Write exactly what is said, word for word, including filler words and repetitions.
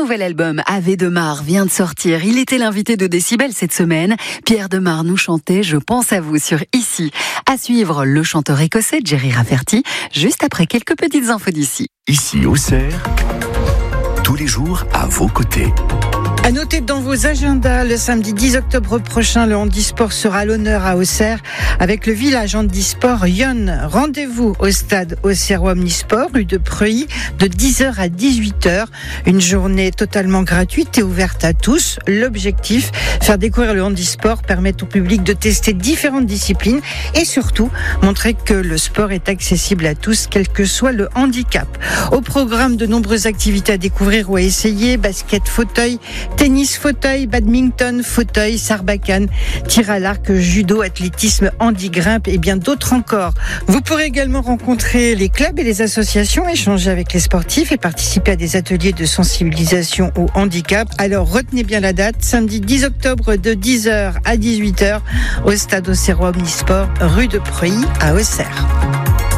nouvel album, Ave de Mar, vient de sortir. Il était l'invité de Décibel cette semaine. Pierre Demar nous chantait Je pense à vous sur Ici. À suivre, le chanteur écossais Jerry Rafferty, juste après quelques petites infos d'ici. Ici, Auxerre, tous les jours à vos côtés. À noter dans vos agendas, le samedi dix octobre prochain, le handisport sera à l'honneur à Auxerre avec le village handisport Yonne. Rendez-vous au stade auxerrois Omnisport, rue de Preuilly, de dix heures à dix-huit heures. Une journée totalement gratuite et ouverte à tous. L'objectif, faire découvrir le handisport, permettre au public de tester différentes disciplines et surtout montrer que le sport est accessible à tous, quel que soit le handicap. Au programme, de nombreuses activités à découvrir ou à essayer, basket fauteuil, tennis fauteuil, badminton fauteuil, sarbacane, tir à l'arc, judo, athlétisme, handi-grimpe et bien d'autres encore. Vous pourrez également rencontrer les clubs et les associations, échanger avec les sportifs et participer à des ateliers de sensibilisation au handicap. Alors retenez bien la date, samedi dix octobre de dix heures à dix-huit heures au stade auxerrois Omnisport, rue de Preuilly à Auxerre.